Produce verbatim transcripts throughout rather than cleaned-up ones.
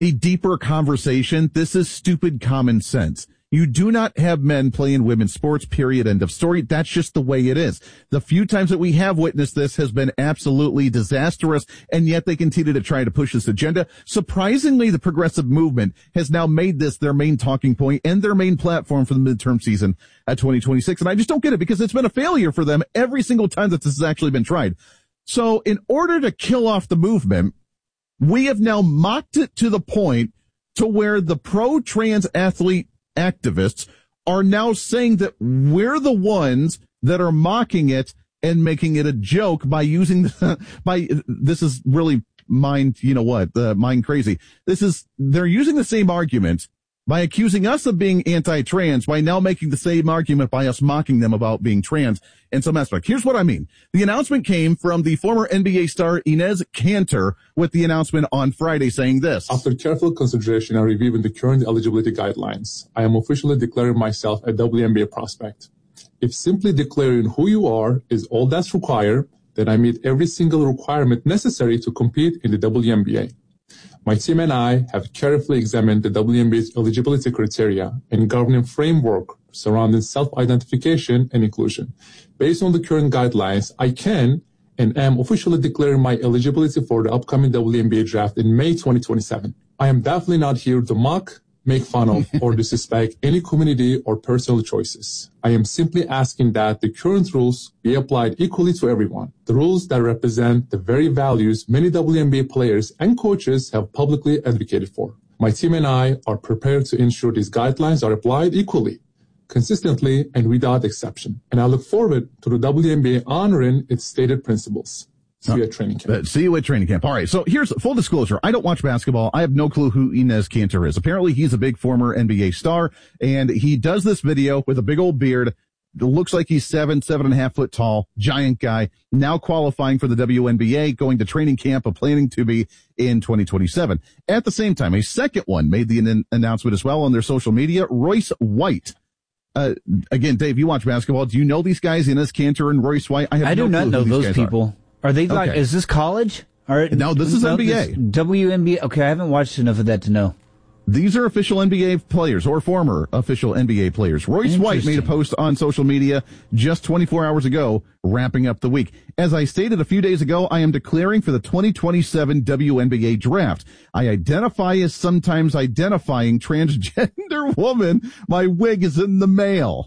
a deeper conversation, this is stupid common sense. You do not have men play in women's sports, period, end of story. That's just the way it is. The few times that we have witnessed this has been absolutely disastrous, and yet they continue to try to push this agenda. Surprisingly, the progressive movement has now made this their main talking point and their main platform for the midterm season at twenty twenty-six, and I just don't get it because it's been a failure for them every single time that this has actually been tried. So in order to kill off the movement, we have now mocked it to the point to where the pro-trans athlete activists are now saying that we're the ones that are mocking it and making it a joke by using the, by this is really mind you know what uh, mind crazy. This is they're using the same argument by accusing us of being anti-trans by now making the same argument by us mocking them about being trans in some aspect. Here's what I mean. The announcement came from the former N B A star Enes Kanter with the announcement on Friday saying this. After careful consideration and reviewing the current eligibility guidelines, I am officially declaring myself a W N B A prospect. If simply declaring who you are is all that's required, then I meet every single requirement necessary to compete in the W N B A. My team and I have carefully examined the W N B A's eligibility criteria and governing framework surrounding self-identification and inclusion. Based on the current guidelines, I can and am officially declaring my eligibility for the upcoming W N B A draft in May twenty twenty-seven. I am definitely not here to mock, make fun of, or disrespect any community or personal choices. I am simply asking that the current rules be applied equally to everyone. The rules that represent the very values many W N B A players and coaches have publicly advocated for. My team and I are prepared to ensure these guidelines are applied equally, consistently, and without exception. And I look forward to the W N B A honoring its stated principles. See you at training camp. See you at training camp. All right. So here's full disclosure. I don't watch basketball. I have no clue who Enes Kanter is. Apparently he's a big former N B A star, and he does this video with a big old beard. It looks like he's seven, seven and a half foot tall, giant guy, now qualifying for the W N B A, going to training camp, and planning to be in twenty twenty-seven. At the same time, a second one made the an- announcement as well on their social media. Royce White. Uh, again, Dave, you watch basketball. Do you know these guys, Enes Kanter and Royce White? I have I no do not clue know who these those guys people. Are. Are they like, okay. Is this college? Or, no, this is no, N B A. This W N B A. Okay, I haven't watched enough of that to know. These are official N B A players or former official N B A players. Royce White made a post on social media just twenty-four hours ago, wrapping up the week. As I stated a few days ago, I am declaring for the twenty twenty-seven W N B A draft. I identify as sometimes identifying transgender woman. My wig is in the mail.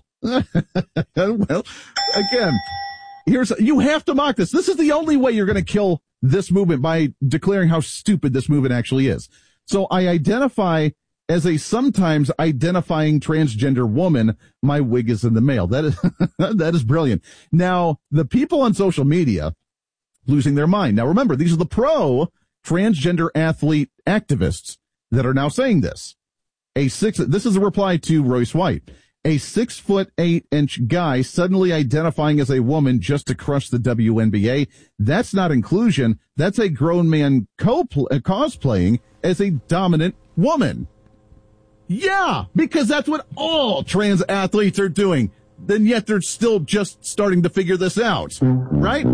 Well, again, here's, you have to mock this. This is the only way you're going to kill this movement, by declaring how stupid this movement actually is. So I identify as a sometimes identifying transgender woman. My wig is in the mail. That is, that is brilliant. Now, the people on social media losing their mind. Now, remember, these are the pro transgender athlete activists that are now saying this. A six, this is a reply to Royce White. A six foot eight inch guy suddenly identifying as a woman just to crush the W N B A. That's not inclusion. That's a grown man co- cosplaying as a dominant woman. Yeah, because that's what all trans athletes are doing. Then yet they're still just starting to figure this out, right?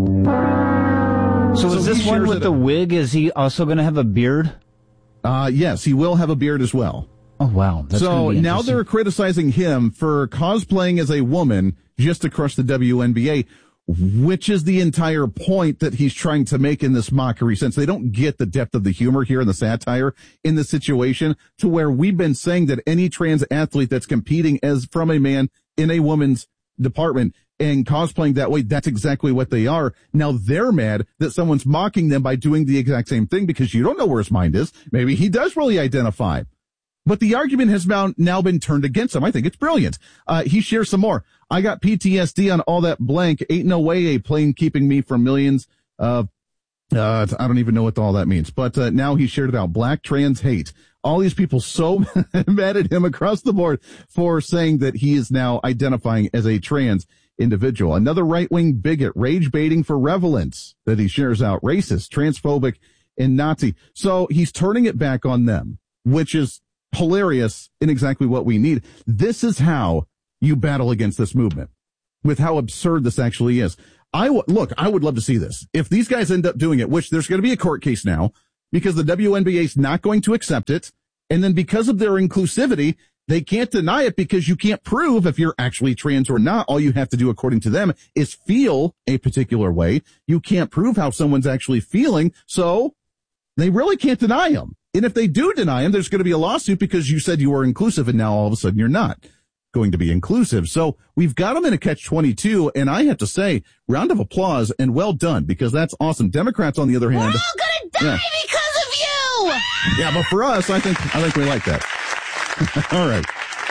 So, so is this one with the wig? Is he also going to have a beard? Uh, yes, he will have a beard as well. Oh, wow. That's so now they're criticizing him for cosplaying as a woman just to crush the W N B A, which is the entire point that he's trying to make in this mockery sense. They don't get the depth of the humor here and the satire in the situation, to where we've been saying that any trans athlete that's competing as from a man in a woman's department and cosplaying that way, that's exactly what they are. Now they're mad that someone's mocking them by doing the exact same thing, because you don't know where his mind is. Maybe he does really identify. But the argument has now, now been turned against him. I think it's brilliant. Uh, he shares some more. I got P T S D on all that blank. Ain't no way a plane keeping me from millions of, uh, I don't even know what all that means. But, uh, now he shared it out. Black trans hate. All these people so mad at him across the board for saying that he is now identifying as a trans individual. Another right-wing bigot, rage baiting for relevance that he shares out. Racist, transphobic, and Nazi. So he's turning it back on them, which is hilarious in exactly what we need. This is how you battle against this movement, with how absurd this actually is. I w- look, I would love to see this. If these guys end up doing it, which there's going to be a court case now, because the W N B A is not going to accept it. And then because of their inclusivity, they can't deny it because you can't prove if you're actually trans or not. All you have to do, according to them, is feel a particular way. You can't prove how someone's actually feeling. So they really can't deny them. And if they do deny them, there's going to be a lawsuit because you said you were inclusive and now all of a sudden you're not going to be inclusive. So we've got them in a catch twenty-two. And I have to say, round of applause and well done, because that's awesome. Democrats, on the other hand, we're all going to die yeah. because of you. Yeah, but for us, I think, I think we like that. All right.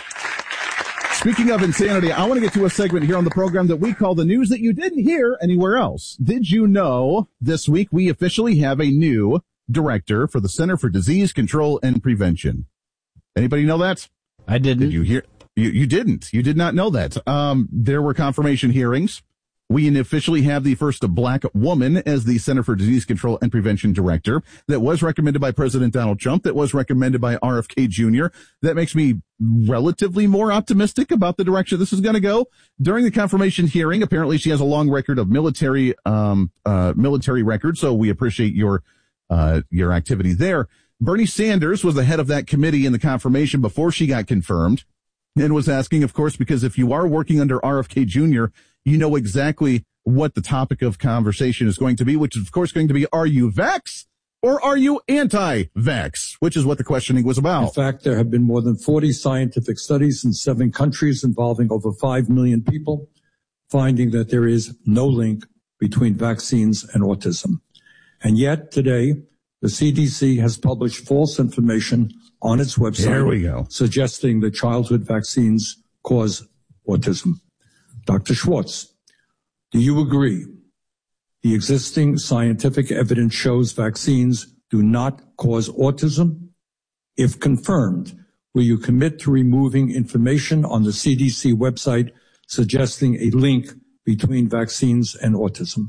Speaking of insanity, I want to get to a segment here on the program that we call the news that you didn't hear anywhere else. Did you know this week we officially have a new director for the Center for Disease Control and Prevention? Anybody know that? I didn't. Did you hear? You, you didn't. You did not know that. Um, there were confirmation hearings. We officially have the first black woman as the Center for Disease Control and Prevention director. That was recommended by President Donald Trump. That was recommended by R F K Junior That makes me relatively more optimistic about the direction this is going to go. During the confirmation hearing, apparently she has a long record of military, um, uh, military record. So we appreciate your, uh, your activity there. Bernie Sanders was the head of that committee in the confirmation before she got confirmed, and was asking, of course, because if you are working under R F K Junior, you know exactly what the topic of conversation is going to be, which is, of course, going to be, are you vax or are you anti-vax, which is what the questioning was about. In fact, there have been more than forty scientific studies in seven countries involving over five million people, finding that there is no link between vaccines and autism. And yet today, the C D C has published false information on its website. There we go. Suggesting that childhood vaccines cause autism. Doctor Schwartz, do you agree the existing scientific evidence shows vaccines do not cause autism? If confirmed, will you commit to removing information on the C D C website suggesting a link between vaccines and autism?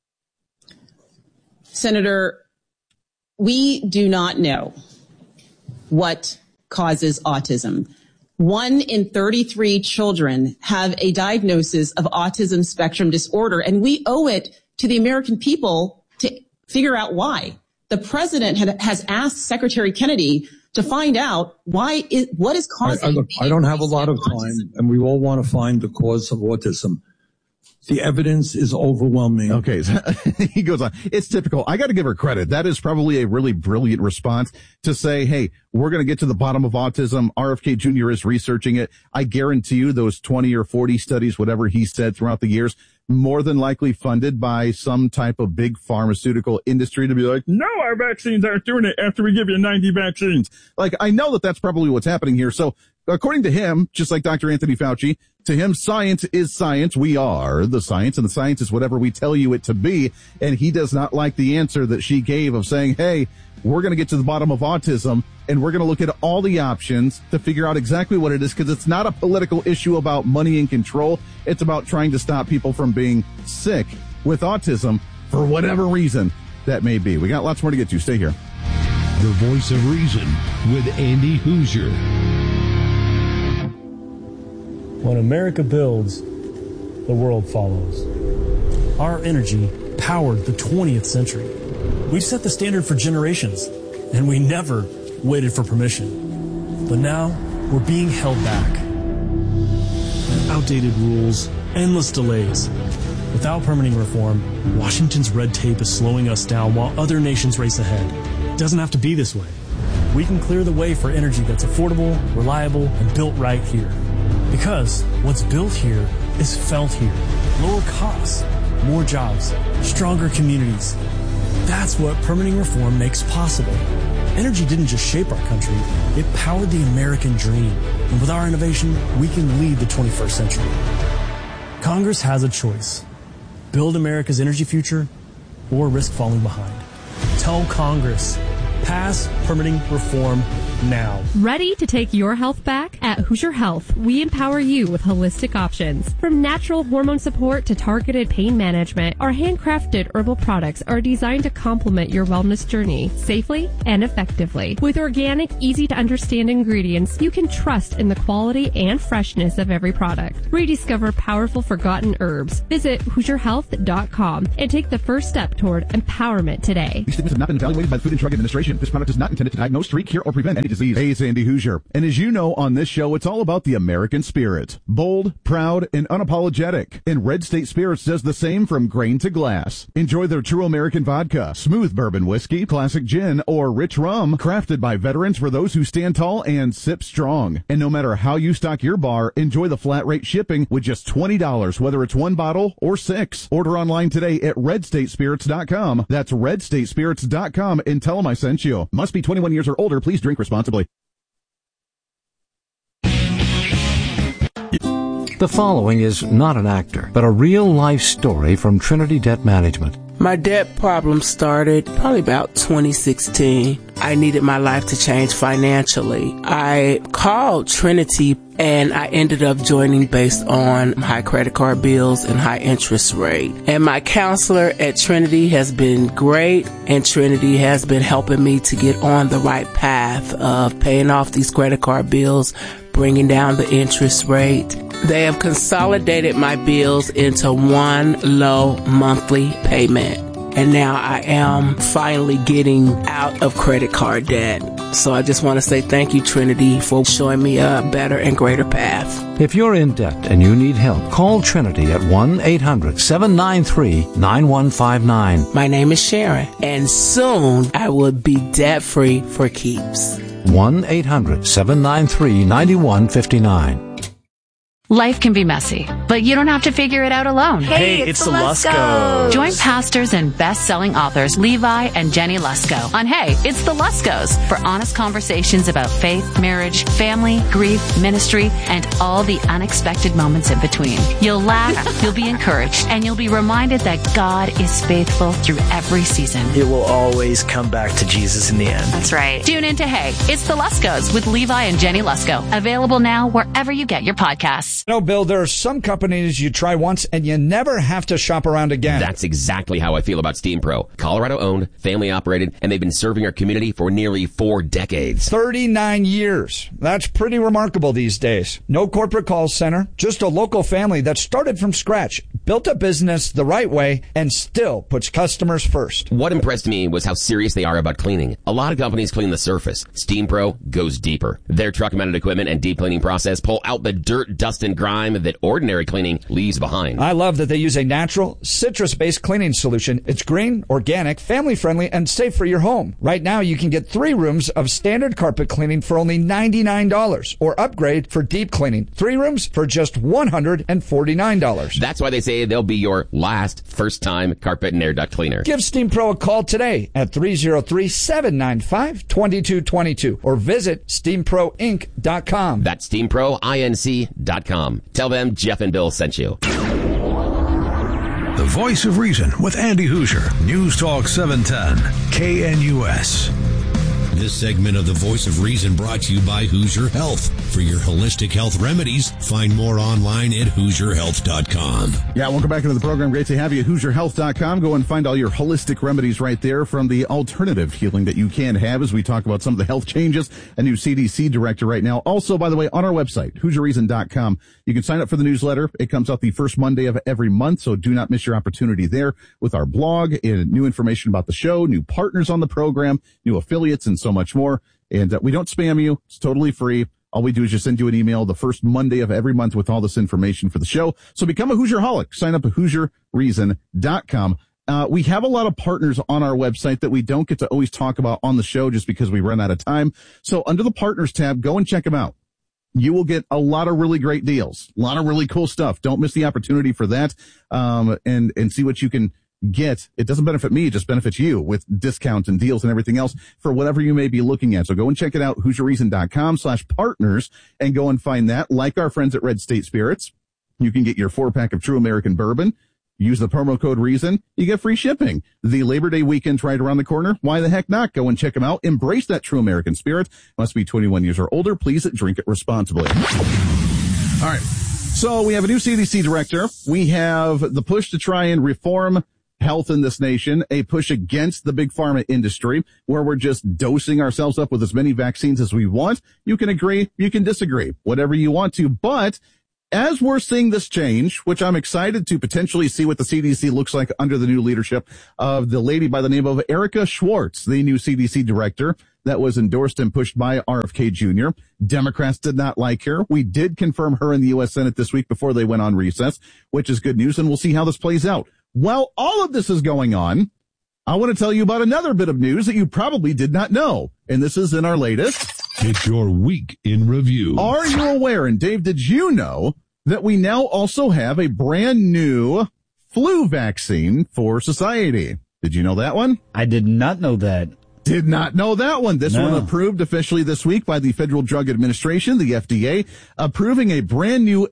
Senator, we do not know what causes autism. One in thirty-three children have a diagnosis of autism spectrum disorder, and we owe it to the American people to figure out why. The president had, has asked Secretary Kennedy to find out why is, what is causing. I, I, look, I don't have a lot of time, autism. And we all want to find the cause of autism. The evidence is overwhelming. Okay. So he goes on. It's typical. I got to give her credit. That is probably a really brilliant response to say, hey, we're going to get to the bottom of autism. R F K Junior is researching it. I guarantee you those twenty or forty studies, whatever he said throughout the years, more than likely funded by some type of big pharmaceutical industry to be like, no, our vaccines aren't doing it after we give you ninety vaccines. Like, I know that that's probably what's happening here. So according to him, just like Doctor Anthony Fauci, to him, science is science. We are the science, and the science is whatever we tell you it to be. And he does not like the answer that she gave of saying, hey, we're going to get to the bottom of autism, and we're going to look at all the options to figure out exactly what it is, because it's not a political issue about money and control. It's about trying to stop people from being sick with autism for whatever reason that may be. We got lots more to get to. Stay here. The voice of reason with Andy Hoosier. When America builds, the world follows. Our energy powered the twentieth century. We've set the standard for generations, and we never waited for permission. But now, we're being held back. Outdated rules, endless delays. Without permitting reform, Washington's red tape is slowing us down while other nations race ahead. It doesn't have to be this way. We can clear the way for energy that's affordable, reliable, and built right here. Because what's built here is felt here. Lower costs, more jobs, stronger communities. That's what permitting reform makes possible. Energy didn't just shape our country, it powered the American dream. And with our innovation, we can lead the twenty-first century. Congress has a choice. Build America's energy future or risk falling behind. Tell Congress, pass permitting reform now. Ready to take your health back? At Hoosier Health, we empower you with holistic options. From natural hormone support to targeted pain management, our handcrafted herbal products are designed to complement your wellness journey safely and effectively. With organic, easy-to-understand ingredients, you can trust in the quality and freshness of every product. Rediscover powerful forgotten herbs. Visit Hoosier Health dot com and take the first step toward empowerment today. These statements have not been evaluated by the Food and Drug Administration. This product is not intended to diagnose, treat, cure, or prevent any disease. Hey, it's Andy Hoosier. And as you know, on this show, it's all about the American spirit. Bold, proud, and unapologetic. And Red State Spirits does the same from grain to glass. Enjoy their true American vodka, smooth bourbon whiskey, classic gin, or rich rum. Crafted by veterans for those who stand tall and sip strong. And no matter how you stock your bar, enjoy the flat rate shipping with just twenty dollars, whether it's one bottle or six. Order online today at red state spirits dot com. That's red state spirits dot com and tell them I sent you. Must be twenty-one years or older. Please drink responsibly. The following is not an actor, but a real-life story from Trinity Debt Management. My debt problem started probably about twenty sixteen. I needed my life to change financially. I called Trinity and I ended up joining based on high credit card bills and high interest rate. And my counselor at Trinity has been great, and Trinity has been helping me to get on the right path of paying off these credit card bills, bringing down the interest rate. They have consolidated my bills into one low monthly payment. And now I am finally getting out of credit card debt. So I just want to say thank you, Trinity, for showing me a better and greater path. If you're in debt and you need help, call Trinity at one eight hundred seven nine three nine one five nine. My name is Sharon, and soon I will be debt-free for keeps. one eight hundred seven nine three nine one five nine. Life can be messy, but you don't have to figure it out alone. Hey, it's, it's the Luskos. Join pastors and best-selling authors Levi and Jenny Lusko on Hey, It's the Luskos for honest conversations about faith, marriage, family, grief, ministry, and all the unexpected moments in between. You'll laugh, you'll be encouraged, and you'll be reminded that God is faithful through every season. It will always come back to Jesus in the end. That's right. Tune in to Hey, It's the Luskos with Levi and Jenny Lusko. Available now wherever you get your podcasts. No, Bill, there are some companies you try once and you never have to shop around again. That's exactly how I feel about Steam Pro. Colorado owned, family operated, and they've been serving our community for nearly four decades. thirty-nine years. That's pretty remarkable these days. No corporate call center, just a local family that started from scratch, built a business the right way, and still puts customers first. What impressed me was how serious they are about cleaning. A lot of companies clean the surface. Steam Pro goes deeper. Their truck-mounted equipment and deep cleaning process pull out the dirt, dust, and grime that ordinary cleaning leaves behind. I love that they use a natural, citrus-based cleaning solution. It's green, organic, family-friendly, and safe for your home. Right now, you can get three rooms of standard carpet cleaning for only ninety-nine dollars, or upgrade for deep cleaning. Three rooms for just one hundred forty-nine dollars. That's why they say they'll be your last first-time carpet and air duct cleaner. Give Steam Pro a call today at three oh three, seven nine five, two two two two or visit steam pro inc dot com. That's steam pro inc dot com. Tell them Jeff and Bill sent you. The Voice of Reason with Andy Hoosier. News Talk seven ten. K N U S. This segment of The Voice of Reason brought to you by Hoosier Health. For your holistic health remedies, find more online at hoosier health dot com. Yeah, welcome back into the program. Great to have you at hoosier health dot com. Go and find all your holistic remedies right there from the alternative healing that you can have as we talk about some of the health changes. A new C D C director right now. Also, by the way, on our website, hoosier reason dot com, you can sign up for the newsletter. It comes out the first Monday of every month, so do not miss your opportunity there with our blog and new information about the show, new partners on the program, new affiliates, and so much more. And uh, we don't spam you. It's totally free. All we do is just send you an email the first Monday of every month with all this information for the show. So become a Hoosierholic. Sign up at hoosier reason dot com. Uh, we have a lot of partners on our website that we don't get to always talk about on the show just because we run out of time. So under the partners tab, go and check them out. You will get a lot of really great deals, a lot of really cool stuff. Don't miss the opportunity for that. Um, and, and see what you can get. It doesn't benefit me, it just benefits you with discounts and deals and everything else for whatever you may be looking at. So go and check it out, hoosier reason dot com slash partners, and go and find that. Like our friends at Red State Spirits, you can get your four pack of True American Bourbon, Use the promo code REASON. You get free shipping. The Labor Day weekend's right around the corner. Why the heck not? Go and check them out. Embrace that true American spirit. Must be twenty-one years or older. Please drink it responsibly. All right. So we have a new C D C director. We have the push to try and reform health in this nation, a push against the big pharma industry where we're just dosing ourselves up with as many vaccines as we want. You can agree, you can disagree, whatever you want to. But as we're seeing this change, which I'm excited to potentially see what the C D C looks like under the new leadership of the lady by the name of Erica Schwartz, the new C D C director that was endorsed and pushed by R F K Junior Democrats did not like her. We did confirm her in the U S Senate this week before they went on recess, which is good news, and we'll see how this plays out. While all of this is going on, I want to tell you about another bit of news that you probably did not know, and this is in our latest. It's your week in review. Are you aware, and Dave, did you know that we now also have a brand new flu vaccine for society? Did you know that one? I did not know that. Did not know that one. This No. one approved officially this week by the Federal Drug Administration, the F D A, approving a brand new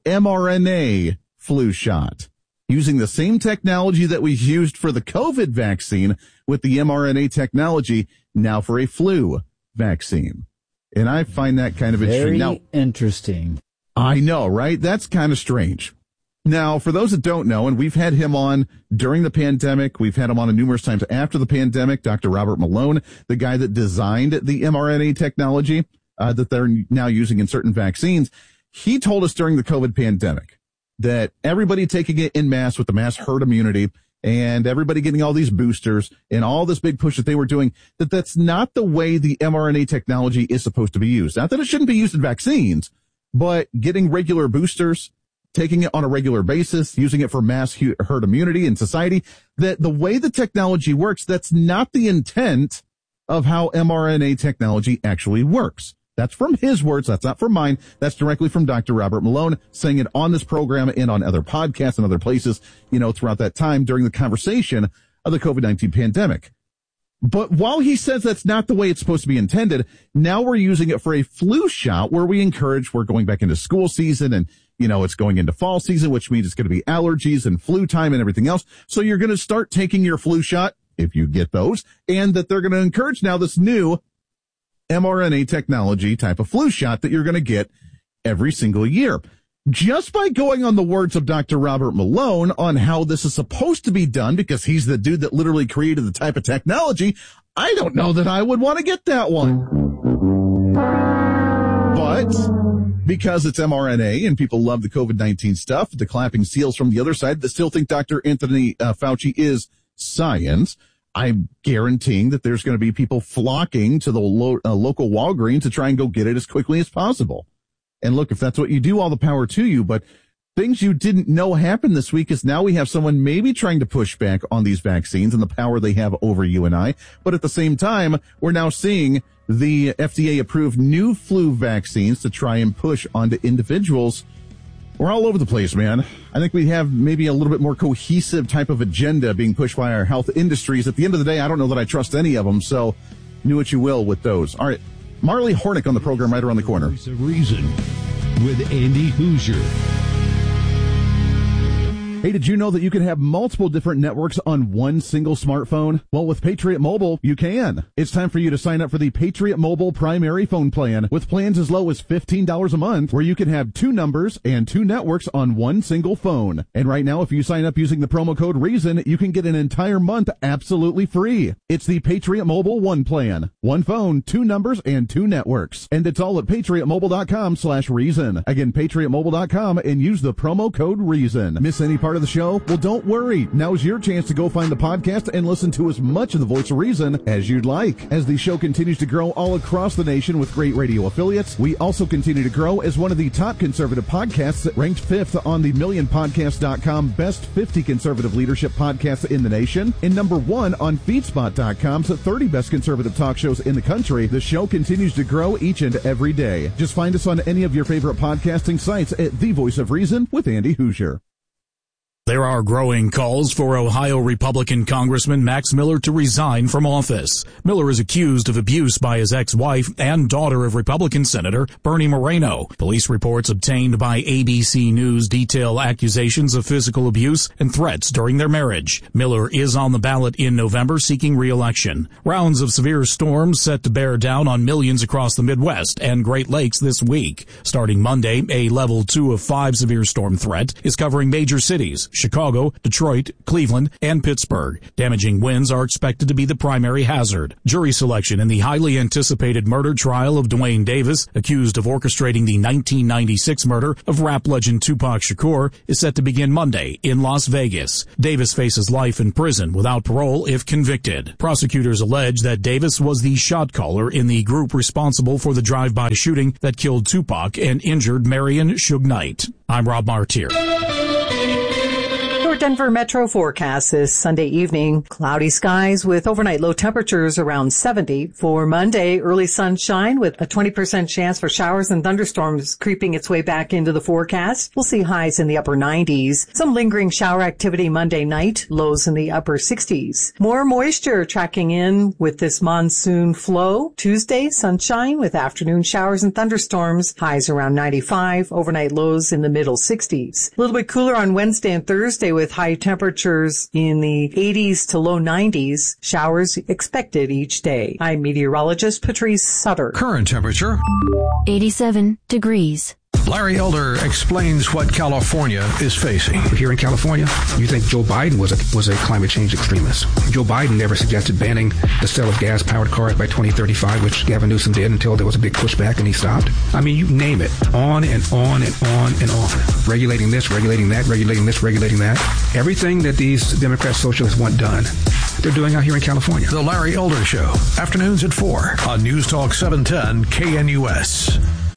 mRNA flu shot using the same technology that we used for the COVID vaccine with the mRNA technology now for a flu vaccine. And I find that kind of Very interesting. Now, interesting. I know, right? That's kind of strange. Now, for those that don't know, and we've had him on during the pandemic, we've had him on numerous times after the pandemic, Doctor Robert Malone, the guy that designed the mRNA technology uh, that they're now using in certain vaccines, he told us during the COVID pandemic that everybody taking it en masse with the mass herd immunity and everybody getting all these boosters and all this big push that they were doing, that that's not the way the mRNA technology is supposed to be used. Not that it shouldn't be used in vaccines, but getting regular boosters, taking it on a regular basis, using it for mass herd immunity in society, that the way the technology works, that's not the intent of how mRNA technology actually works. That's from his words. That's not from mine. That's directly from Doctor Robert Malone saying it on this program and on other podcasts and other places, you know, throughout that time during the conversation of the COVID nineteen pandemic. But while he says that's not the way it's supposed to be intended, now we're using it for a flu shot where we encourage, we're going back into school season and, you know, it's going into fall season, which means it's going to be allergies and flu time and everything else. So you're going to start taking your flu shot if you get those, and that they're going to encourage now this new mRNA technology type of flu shot that you're going to get every single year. Just by going on the words of Doctor Robert Malone on how this is supposed to be done, because he's the dude that literally created the type of technology, I don't know that I would want to get that one. But because it's mRNA and people love the COVID nineteen stuff, the clapping seals from the other side that still think Doctor Anthony uh, Fauci is science, I'm guaranteeing that there's going to be people flocking to the lo- uh, local Walgreens to try and go get it as quickly as possible. And look, if that's what you do, all the power to you. But things you didn't know happened this week is now we have someone maybe trying to push back on these vaccines and the power they have over you and I. But at the same time, we're now seeing the F D A approve new flu vaccines to try and push onto individuals. We're all over the place, man. I think we have maybe a little bit more cohesive type of agenda being pushed by our health industries. At the end of the day, I don't know that I trust any of them, so do what you will with those. All right, Marley Hornick on the program right around the corner. Voice of Reason with Andy Hoosier. Hey, did you know that you can have multiple different networks on one single smartphone? Well, with Patriot Mobile, you can. It's time for you to sign up for the Patriot Mobile primary phone plan with plans as low as fifteen dollars a month, where you can have two numbers and two networks on one single phone. And right now, if you sign up using the promo code REASON, you can get an entire month absolutely free. It's the Patriot Mobile One plan. One phone, two numbers, and two networks. And it's all at patriotmobile.com slash reason. Again, patriotmobile dot com and use the promo code REASON. Miss any part of the show? Well, don't worry. Now's your chance to go find the podcast and listen to as much of the Voice of Reason as you'd like. As the show continues to grow all across the nation with great radio affiliates, we also continue to grow as one of the top conservative podcasts, ranked fifth on the million podcast dot com best fifty conservative leadership podcasts in the nation, and number one on feedspot dot com's thirty best conservative talk shows in the country. The show continues to grow each and every day. Just find us on any of your favorite podcasting sites at The Voice of Reason with Andy Hoosier. There are growing calls for Ohio Republican Congressman Max Miller to resign from office. Miller is accused of abuse by his ex-wife and daughter of Republican Senator Bernie Moreno. Police reports obtained by A B C News detail accusations of physical abuse and threats during their marriage. Miller is on the ballot in November seeking re-election. Rounds of severe storms set to bear down on millions across the Midwest and Great Lakes this week. Starting Monday, a level two of five severe storm threat is covering major cities: Chicago, Detroit, Cleveland, and Pittsburgh. Damaging winds are expected to be the primary hazard. Jury selection in the highly anticipated murder trial of Duane Davis, accused of orchestrating the nineteen ninety-six murder of rap legend Tupac Shakur, is set to begin Monday in Las Vegas. Davis faces life in prison without parole if convicted. Prosecutors allege that Davis was the shot caller in the group responsible for the drive-by shooting that killed Tupac and injured Marion Suge Knight. I'm Rob Martier. Your Denver Metro forecast this Sunday evening. Cloudy skies with overnight low temperatures around seventy. For Monday, early sunshine with a twenty percent chance for showers and thunderstorms creeping its way back into the forecast. We'll see highs in the upper nineties. Some lingering shower activity Monday night, lows in the upper sixties. More moisture tracking in with this monsoon flow. Tuesday, sunshine with afternoon showers and thunderstorms. Highs around ninety-five. Overnight lows in the middle sixties. A little bit cooler on Wednesday and Thursday with high temperatures in the eighties to low nineties. Showers expected each day. I'm meteorologist Patrice Sutter. Current temperature eighty-seven degrees. Larry Elder explains what California is facing. Here in California, you think Joe Biden was a was a climate change extremist. Joe Biden never suggested banning the sale of gas-powered cars by twenty thirty-five, which Gavin Newsom did until there was a big pushback and he stopped. I mean, you name it. On and on and on and on. Regulating this, regulating that, regulating this, regulating that. Everything that these Democrat socialists want done, they're doing out here in California. The Larry Elder Show, afternoons at four on News Talk seven ten K N U S.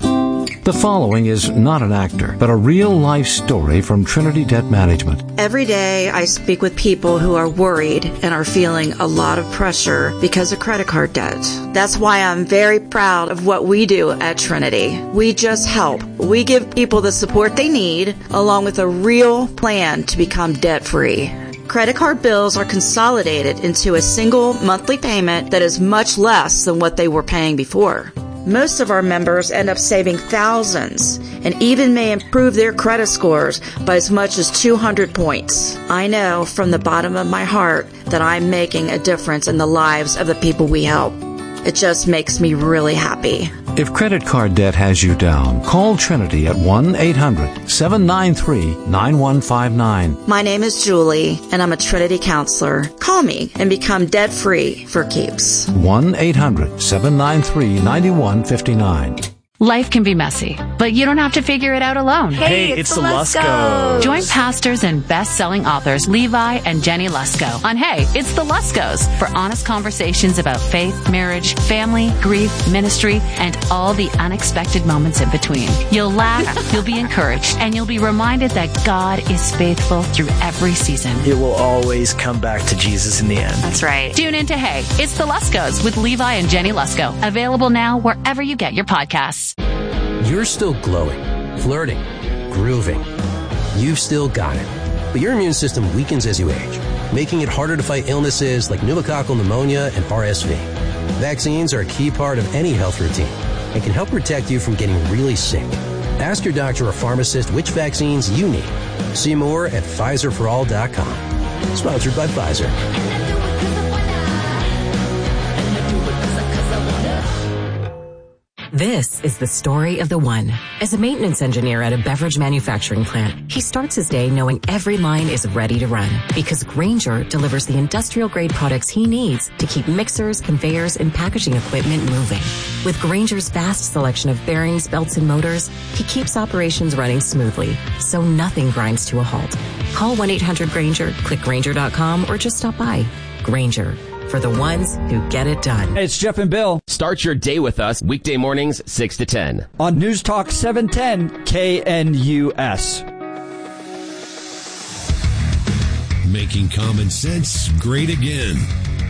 The following is not an actor, but a real-life story from Trinity Debt Management. Every day I speak with people who are worried and are feeling a lot of pressure because of credit card debt. That's why I'm very proud of what we do at Trinity. We just help. We give people the support they need, along with a real plan to become debt-free. Credit card bills are consolidated into a single monthly payment that is much less than what they were paying before. Most of our members end up saving thousands and even may improve their credit scores by as much as two hundred points. I know from the bottom of my heart that I'm making a difference in the lives of the people we help. It just makes me really happy. If credit card debt has you down, call Trinity at one eight hundred seven nine three nine one five nine. My name is Julie, and I'm a Trinity counselor. Call me and become debt-free for keeps. one eight hundred seven nine three nine one five nine. Life can be messy, but you don't have to figure it out alone. Hey, it's, it's the Luskos. Join pastors and best-selling authors Levi and Jenny Lusko on Hey, It's the Luskos for honest conversations about faith, marriage, family, grief, ministry, and all the unexpected moments in between. You'll laugh, you'll be encouraged, and you'll be reminded that God is faithful through every season. It will always come back to Jesus in the end. That's right. Tune in to Hey, It's the Luskos with Levi and Jenny Lusko. Available now wherever you get your podcasts. You're still glowing, flirting, grooving. You've still got it. But your immune system weakens as you age, making it harder to fight illnesses like pneumococcal pneumonia and R S V. Vaccines are a key part of any health routine and can help protect you from getting really sick. Ask your doctor or pharmacist which vaccines you need. See more at Pfizer for all dot com. Sponsored by Pfizer. This is the story of the one. As a maintenance engineer at a beverage manufacturing plant, he starts his day knowing every line is ready to run because Grainger delivers the industrial-grade products he needs to keep mixers, conveyors, and packaging equipment moving. With Grainger's vast selection of bearings, belts, and motors, he keeps operations running smoothly, so nothing grinds to a halt. Call one eight hundred Grainger, click Grainger dot com, or just stop by. Grainger. For the ones who get it done. Hey, it's Jeff and Bill. Start your day with us weekday mornings, six to ten. On News Talk seven ten K N U S. Making common sense great again.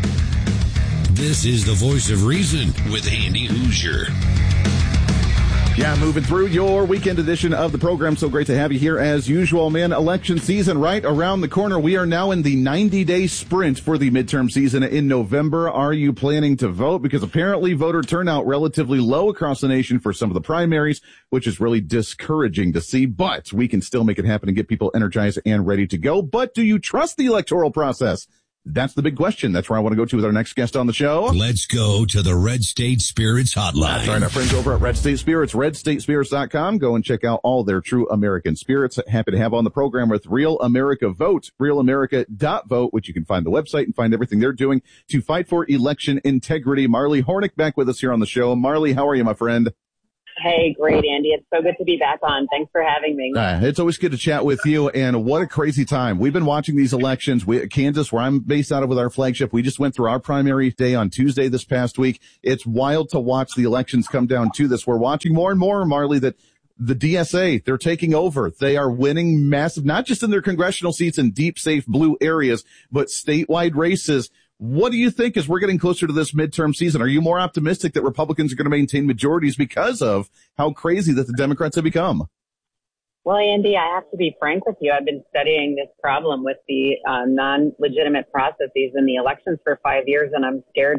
This is the Voice of Reason with Andy Hoosier. Yeah, moving through your weekend edition of the program. So great to have you here as usual, man. Election season right around the corner. We are now in the ninety-day sprint for the midterm season in November. Are you planning to vote? Because apparently voter turnout relatively low across the nation for some of the primaries, which is really discouraging to see. But we can still make it happen and get people energized and ready to go. But do you trust the electoral process? That's the big question. That's where I want to go to with our next guest on the show. Let's go to the Red State Spirits Hotline. That's right, our friends over at Red State Spirits, red state spirits dot com. Go and check out all their true American spirits. Happy to have on the program with Real America Vote, real america dot vote, which you can find the website and find everything they're doing to fight for election integrity. Marley Hornick back with us here on the show. Marley, how are you, my friend? Hey, great, Andy. It's so good to be back on. Thanks for having me. Uh, it's always good to chat with you, and what a crazy time. We've been watching these elections. We, Kansas, where I'm based out of with our flagship, we just went through our primary day on Tuesday this past week. It's wild to watch the elections come down to this. We're watching more and more, Marley, that the D S A, they're taking over. They are winning massive, not just in their congressional seats in deep, safe blue areas, but statewide races. What do you think as we're getting closer to this midterm season? Are you more optimistic that Republicans are going to maintain majorities because of how crazy that the Democrats have become? Well, Andy, I have to be frank with you. I've been studying this problem with the uh, non-legitimate processes in the elections for five years, and I'm scared.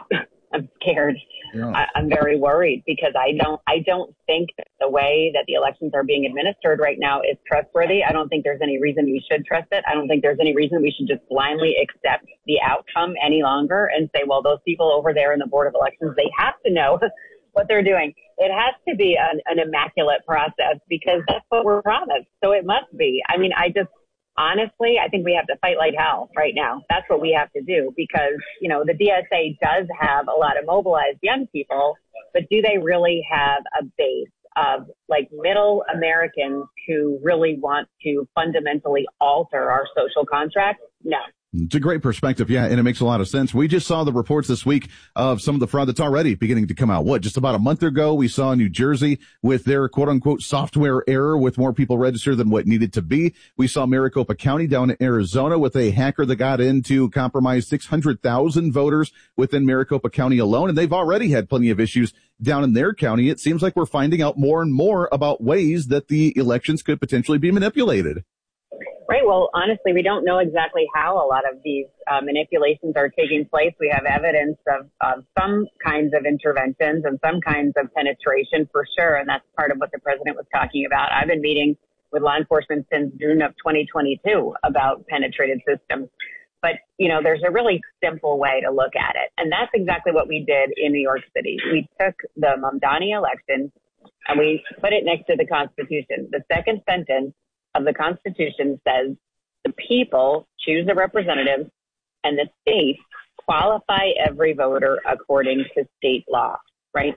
I'm scared. Yeah. I, I'm very worried because I don't, I don't think that the way that the elections are being administered right now is trustworthy. I don't think there's any reason we should trust it. I don't think there's any reason we should just blindly accept the outcome any longer and say, well, those people over there in the Board of Elections, they have to know what they're doing. It has to be an, an immaculate process because that's what we're promised. So it must be. I mean, I just, honestly, I think we have to fight like hell right now. That's what we have to do because, you know, the D S A does have a lot of mobilized young people, but do they really have a base of like middle Americans who really want to fundamentally alter our social contract? No. It's a great perspective, yeah, and it makes a lot of sense. We just saw the reports this week of some of the fraud that's already beginning to come out. What, just about a month ago, we saw New Jersey with their quote-unquote software error with more people registered than what needed to be. We saw Maricopa County down in Arizona with a hacker that got in to compromise six hundred thousand voters within Maricopa County alone, and they've already had plenty of issues down in their county. It seems like we're finding out more and more about ways that the elections could potentially be manipulated. Right. Well, honestly, we don't know exactly how a lot of these uh, manipulations are taking place. We have evidence of, of some kinds of interventions and some kinds of penetration for sure. And that's part of what the president was talking about. I've been meeting with law enforcement since June of twenty twenty-two about penetrated systems. But, you know, there's a really simple way to look at it. And that's exactly what we did in New York City. We took the Mamdani election and we put it next to the Constitution. The second sentence of the Constitution says the people choose the representatives and the states qualify every voter according to state law, right?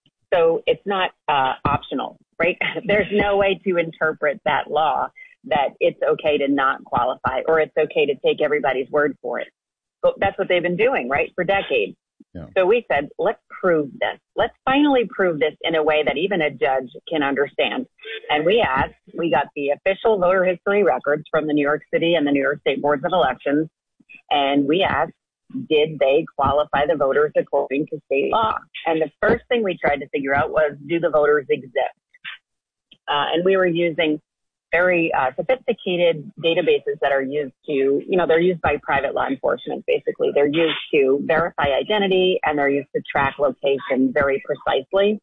So it's not uh, optional, right? There's no way to interpret that law that it's okay to not qualify or it's okay to take everybody's word for it. But that's what they've been doing, right, for decades. Yeah. So we said, let's prove this. Let's finally prove this in a way that even a judge can understand. And we asked, we got the official voter history records from the New York City and the New York State Boards of Elections. And we asked, did they qualify the voters according to state law? And the first thing we tried to figure out was, do the voters exist? Uh, and we were using very uh, sophisticated databases that are used to, you know, they're used by private law enforcement, basically. They're used to verify identity and they're used to track location very precisely.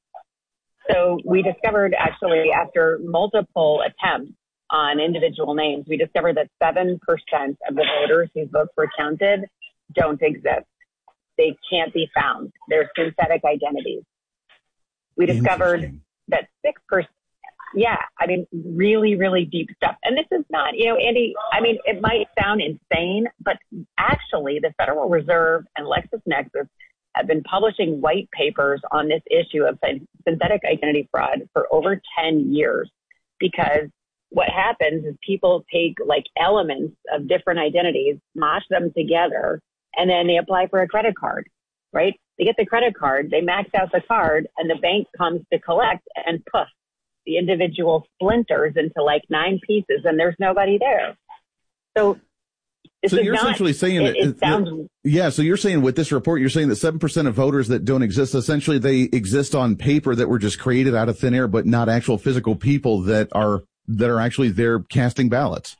So we discovered actually after multiple attempts on individual names, we discovered that seven percent of the voters whose votes were counted don't exist. They can't be found. They're synthetic identities. We discovered that six percent Yeah, I mean, really, really deep stuff. And this is not, you know, Andy, I mean, it might sound insane, but actually the Federal Reserve and LexisNexis have been publishing white papers on this issue of synthetic identity fraud for over ten years, because what happens is people take like elements of different identities, mash them together, and then they apply for a credit card, right? They get the credit card, they max out the card, and the bank comes to collect, and poof, the individual splinters into like nine pieces and there's nobody there. So This so is you're not, essentially saying it, that, it sounds, that, yeah, so you're saying with this report, you're saying that seven percent of voters that don't exist, essentially they exist on paper that were just created out of thin air, but not actual physical people that are, that are actually there casting ballots.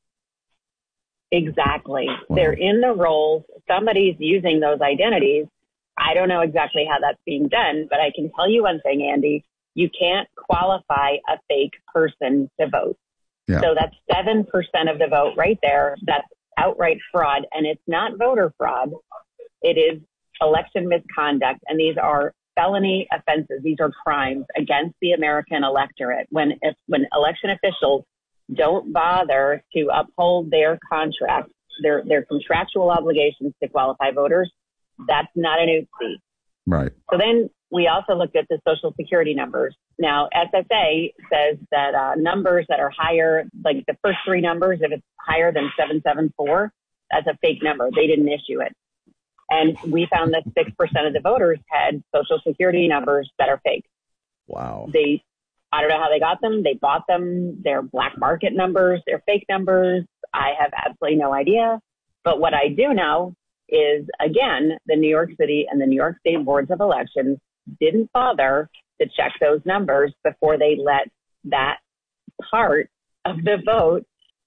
Exactly. Wow. They're in the rolls. Somebody's using those identities. I don't know exactly how that's being done, but I can tell you one thing, Andy. You can't qualify a fake person to vote. Yeah. So that's seven percent of the vote right there. That's outright fraud. And it's not voter fraud. It is election misconduct. And these are felony offenses. These are crimes against the American electorate. When, if, when election officials don't bother to uphold their contract, their, their contractual obligations to qualify voters, that's not an oopsie. Right. So then we also looked at the Social Security numbers. Now, S S A says that uh, numbers that are higher, like the first three numbers, if it's higher than seven seven four, that's a fake number. They didn't issue it. And we found that six percent of the voters had Social Security numbers that are fake. Wow. They, I don't know how they got them. They bought them. They're black market numbers. They're fake numbers. I have absolutely no idea. But what I do know is, again, the New York City and the New York State boards of elections didn't bother to check those numbers before they let that part of the vote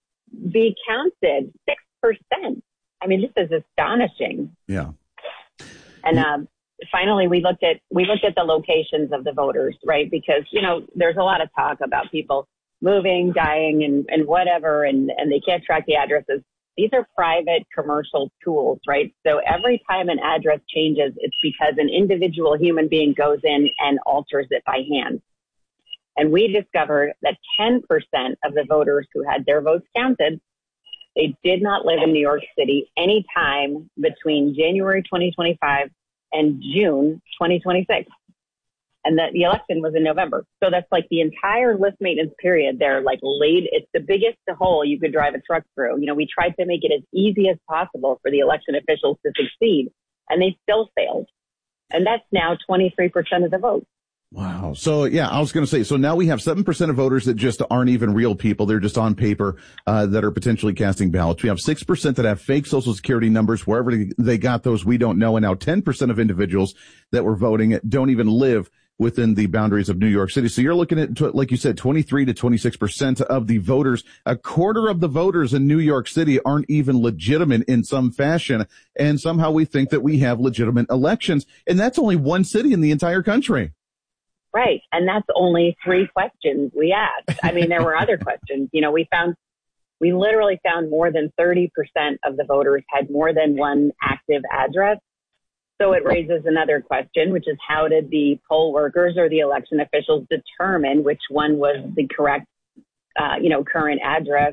be counted. six percent. I mean, this is astonishing. Yeah. And um, finally, we looked at we looked at the locations of the voters, right? Because, you know, there's a lot of talk about people moving, dying, and, and whatever, and, and they can't track the addresses. These are private commercial tools, right? So every time an address changes, it's because an individual human being goes in and alters it by hand. And we discovered that ten percent of the voters who had their votes counted, they did not live in New York City any time between January twenty twenty-five and June twenty twenty-six. And the, the election was in November. So that's like the entire list maintenance period. They're like laid, it's the biggest hole you could drive a truck through. You know, we tried to make it as easy as possible for the election officials to succeed, and they still failed. And that's now twenty-three percent of the vote. Wow. So, yeah, I was going to say, so now we have seven percent of voters that just aren't even real people. They're just on paper, uh, that are potentially casting ballots. We have six percent that have fake Social Security numbers. Wherever they got those, we don't know. And now ten percent of individuals that were voting don't even live within the boundaries of New York City. So you're looking at, like you said, twenty-three to twenty-six percent of the voters. A quarter of the voters in New York City aren't even legitimate in some fashion. And somehow we think that we have legitimate elections. And that's only one city in the entire country. Right. And that's only three questions we asked. I mean, there were other questions. You know, we found, we literally found more than thirty percent of the voters had more than one active address. So it raises another question, which is how did the poll workers or the election officials determine which one was the correct, uh, you know, current address?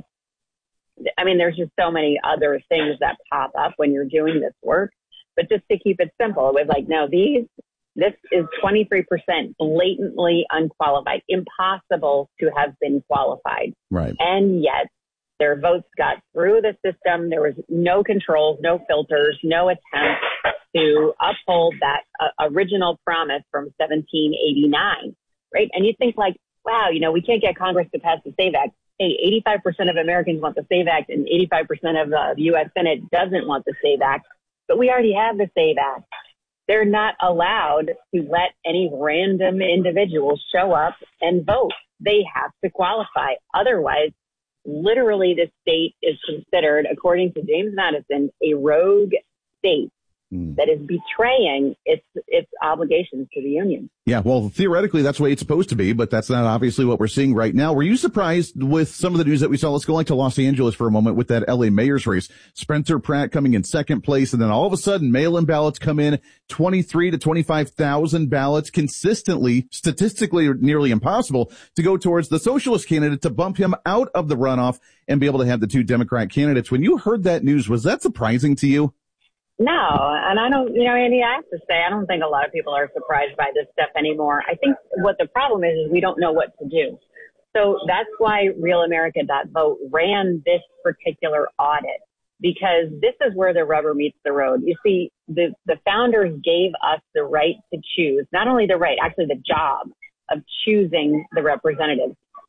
I mean, there's just so many other things that pop up when you're doing this work. But just to keep it simple, it was like, no, these, this is twenty-three percent blatantly unqualified, impossible to have been qualified. Right. And yet their votes got through the system. There was no controls, no filters, no attempt to uphold that uh, original promise from seventeen eighty-nine, right? And you think like, wow, you know, we can't get Congress to pass the SAVE Act. Hey, eighty-five percent of Americans want the SAVE Act and eighty-five percent of uh, the U S Senate doesn't want the SAVE Act, but we already have the SAVE Act. They're not allowed to let any random individual show up and vote. They have to qualify. Otherwise, literally the state is considered, according to James Madison, a rogue state that is betraying its its obligations to the union. Yeah, well, theoretically, that's the way it's supposed to be, but that's not obviously what we're seeing right now. Were you surprised with some of the news that we saw? Let's go like to Los Angeles for a moment with that L A mayor's race. Spencer Pratt coming in second place, and then all of a sudden, mail-in ballots come in, twenty-three to twenty-five thousand ballots consistently, statistically nearly impossible to go towards the socialist candidate to bump him out of the runoff and be able to have the two Democrat candidates. When you heard that news, was that surprising to you? No, and I don't, you know, Andy, I have to say, I don't think a lot of people are surprised by this stuff anymore. I think what the problem is, is we don't know what to do. So that's why Real America dot vote ran this particular audit, because this is where the rubber meets the road. You see, the, the founders gave us the right to choose, not only the right, actually the job of choosing the representatives.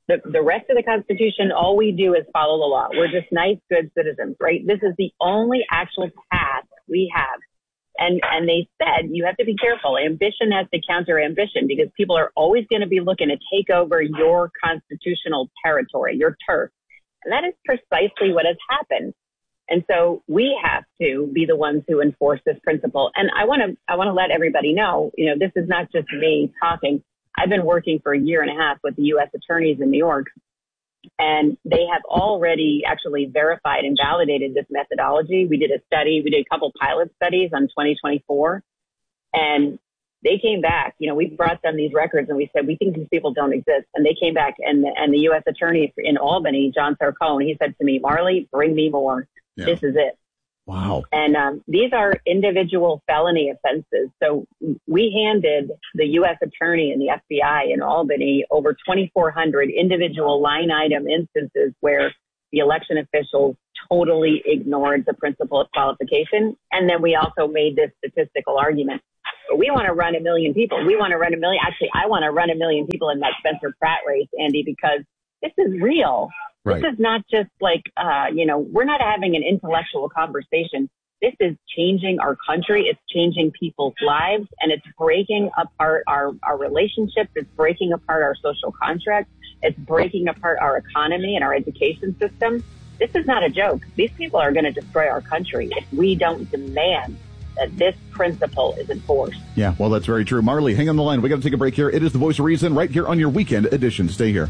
The, the rest of the Constitution, all we do is follow the law. We're just nice, good citizens, right? This is the only actual path we have. And, and they said you have to be careful. Ambition has to counter ambition because people are always going to be looking to take over your constitutional territory, your turf. And that is precisely what has happened. And so we have to be the ones who enforce this principle. And I want to, I want to let everybody know, you know, this is not just me talking. I've been working for a year and a half with the U S attorneys in New York, and they have already actually verified and validated this methodology. We did a study, we did a couple pilot studies on twenty twenty-four, and they came back. You know, we brought them these records and we said, we think these people don't exist. And they came back, and the, and the U S attorney in Albany, John Sarcone, he said to me, Marley, bring me more. Yeah. This is it. Wow. And um, these are individual felony offenses. So we handed the U S attorney and the F B I in Albany over twenty-four hundred individual line item instances where the election officials totally ignored the principle of qualification. And then we also made this statistical argument. But we want to run a million people. We want to run a million. Actually, I want to run a million people in that Spencer Pratt race, Andy, because this is real. Right. This is not just like, uh, you know, we're not having an intellectual conversation. This is changing our country. It's changing people's lives, and it's breaking apart our, our relationships. It's breaking apart our social contract. It's breaking apart our economy and our education system. This is not a joke. These people are going to destroy our country if we don't demand that this principle is enforced. Yeah, well, that's very true. Marley, hang on the line. We got to take a break here. It is the Voice of Reason right here on your weekend edition. Stay here.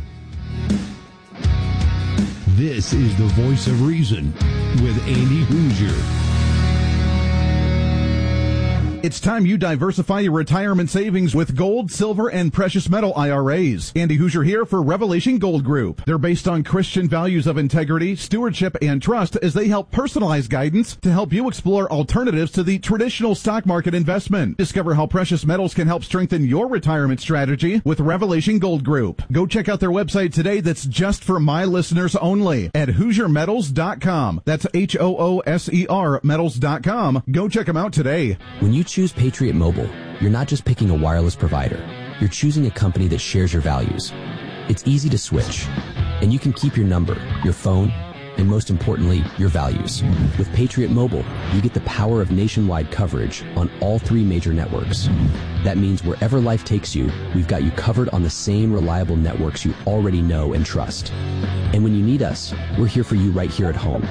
This is the Voice of Reason with Andy Hoosier. It's time you diversify your retirement savings with gold, silver, and precious metal I R As. Andy Hoosier here for Revelation Gold Group. They're based on Christian values of integrity, stewardship, and trust as they help personalize guidance to help you explore alternatives to the traditional stock market investment. Discover how precious metals can help strengthen your retirement strategy with Revelation Gold Group. Go check out their website today that's just for my listeners only at Hoosier Metals dot com. That's H O O S E R metals dot com. Go check them out today. When you choose Patriot Mobile, you're not just picking a wireless provider. You're choosing a company that shares your values. It's easy to switch, and you can keep your number, your phone, and most importantly, your values. With Patriot Mobile, you get the power of nationwide coverage on all three major networks. That means wherever life takes you, we've got you covered on the same reliable networks you already know and trust. And when you need us, we're here for you right here at home.